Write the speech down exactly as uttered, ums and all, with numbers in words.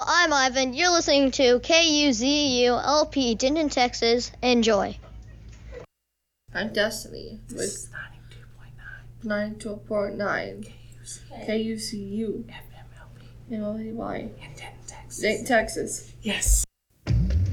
I'm Ivan. You're listening to K U Z U L P, Denton, Texas. Enjoy. I'm Destiny with ninety-two point nine K U C U F M L P M L E Y in Denton, Texas. Denton, Texas. Yes.